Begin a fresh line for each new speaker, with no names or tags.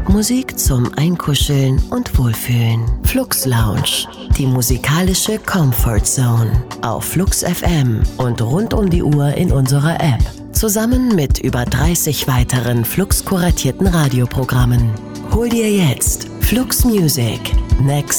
Musik zum Einkuscheln und Wohlfühlen. Flux Lounge, die musikalische Comfort Zone. Auf Flux FM und rund um die Uhr in unserer App. Zusammen mit über 30 weiteren Flux kuratierten Radioprogrammen. Hol dir jetzt Flux Music. Next